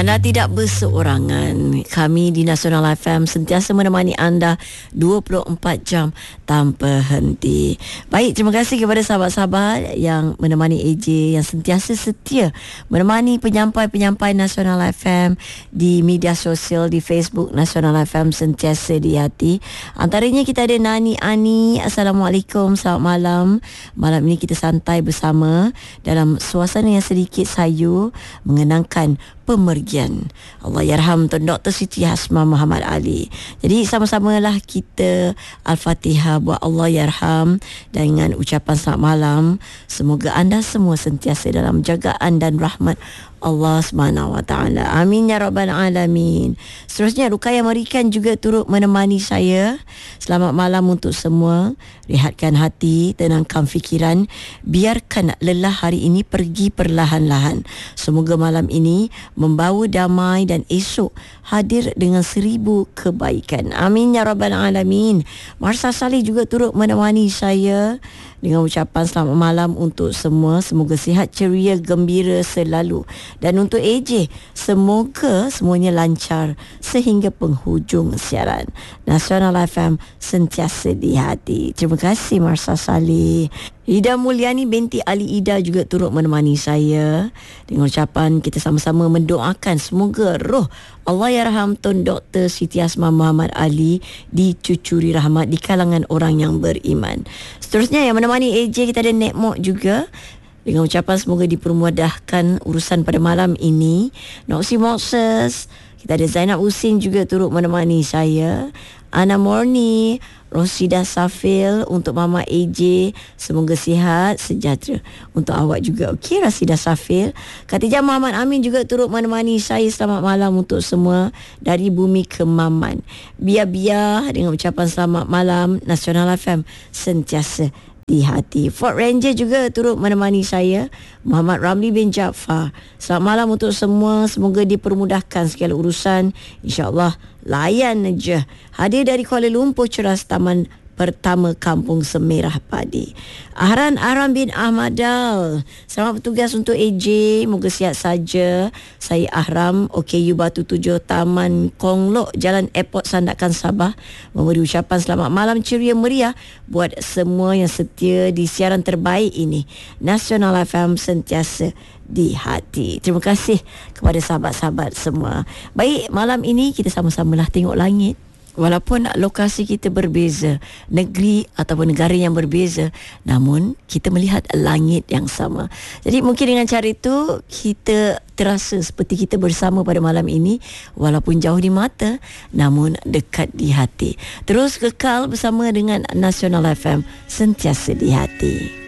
Anda tidak berseorangan. Kami di Nasional FM sentiasa menemani anda 24 jam tanpa henti. Baik, terima kasih kepada sahabat-sahabat yang menemani AJ, yang sentiasa setia menemani penyampai-penyampai Nasional FM di media sosial, di Facebook Nasional FM sentiasa di hati. Antaranya kita ada Nani Ani. Assalamualaikum, selamat malam. Malam ini kita santai bersama dalam suasana yang sedikit sayu mengenangkan pemergian Allahyarham Tun Dr. Siti Hasmah Muhammad Ali. Jadi sama-samalah kita Al-Fatihah buat Allahyarham dengan ucapan selamat malam. Semoga anda semua sentiasa dalam jagaan dan rahmat Allah SWT. Amin ya rabbal alamin. Seterusnya Ruqayyah Marikan juga turut menemani saya. Selamat malam untuk semua. Rehatkan hati, tenangkan fikiran, biarkan lelah hari ini pergi perlahan-lahan. Semoga malam ini membawa damai dan esok hadir dengan 1000 kebaikan. Amin ya rabbal alamin. Marsha Saleh juga turut menemani saya dengan ucapan selamat malam untuk semua. Semoga sihat, ceria, gembira selalu. Dan untuk AJ, semoga semuanya lancar sehingga penghujung siaran. Nasional FM sentiasa di hati. Terima kasih Marsha Saleh. Ida Mulyani binti Ali Ida juga turut menemani saya dengan ucapan kita sama-sama mendoakan semoga roh Allahyarham Tun Dr. Siti Hasmah Muhammad Ali dicucuri rahmat di kalangan orang yang beriman. Seterusnya yang menemani AJ kita ada Nek Mok juga dengan ucapan semoga dipermudahkan urusan pada malam ini. Noksi Moses, kita ada Zainab Husin juga turut menemani saya. Ana Morni, Rosida Safil, untuk Mama AJ semoga sihat sejahtera. Untuk awak juga, okey Rosida Safil. Khatijah Muhammad Amin juga turut menemani saya. Selamat malam untuk semua dari bumi ke Maman. Biar-biar dengan ucapan selamat malam. Nasional FM sentiasa di hati. Fort Ranger juga turut menemani saya. Muhammad Ramli bin Jaafar. Selamat malam untuk semua. Semoga dipermudahkan segala urusan. InsyaAllah layan aja. Hadir dari Kuala Lumpur, Ceras Taman Pertama Kampung Semerah Padi. Ahran bin Ahmad Dal. Selamat bertugas untuk AJ. Moga sihat saja. Saya Ahram, OKU Batu 7, Taman Konglok, Jalan Airport Sandakan Sabah. Memberi ucapan selamat malam ceria meriah buat semua yang setia di siaran terbaik ini. Nasional FM sentiasa di hati. Terima kasih kepada sahabat-sahabat semua. Baik, malam ini kita sama-samalah tengok langit. Walaupun lokasi kita berbeza, negeri ataupun negara yang berbeza, namun kita melihat langit yang sama. Jadi mungkin dengan cara itu kita terasa seperti kita bersama pada malam ini, walaupun jauh di mata namun dekat di hati. Terus kekal bersama dengan Nasional FM sentiasa di hati.